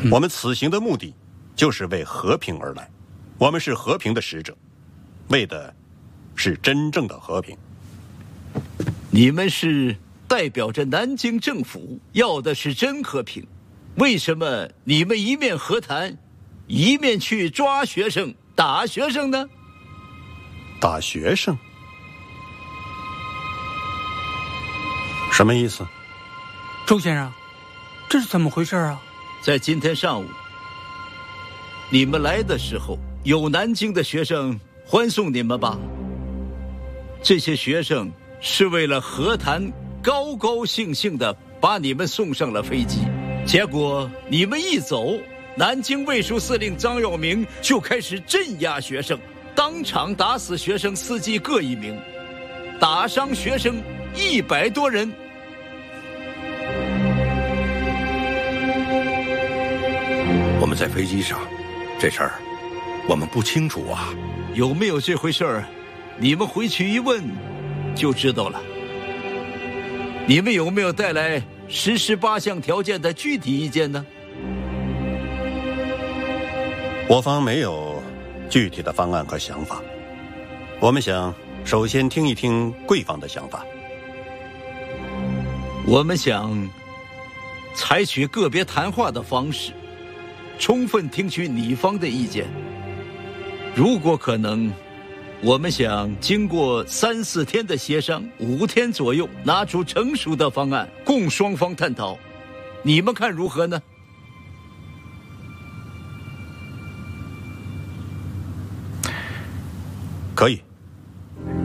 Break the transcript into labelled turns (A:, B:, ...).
A: 我们此行的目的就是为和平而来，我们是和平的使者，为的是真正的和平。
B: 你们是代表着南京政府，要的是真和平，为什么你们一面和谈，一面去抓学生、打学生呢？
A: 打学生？什么意思？
C: 周先生，这是怎么回事啊？
B: 在今天上午，你们来的时候，有南京的学生欢送你们吧？这些学生是为了和谈，高高兴兴地把你们送上了飞机。结果你们一走，南京卫戍司令张耀明就开始镇压学生，当场打死学生司机各1名，打伤学生100多人。
D: 我们在飞机上，这事儿我们不清楚啊。
B: 有没有这回事儿？你们回去一问就知道了。你们有没有带来实施8项条件的具体意见呢？
A: 我方没有具体的方案和想法，我们想首先听一听贵方的想法。
B: 我们想采取个别谈话的方式，充分听取你方的意见。如果可能，我们想经过3、4天的协商，5天左右拿出成熟的方案，供双方探讨。你们看如何呢？
A: 可以。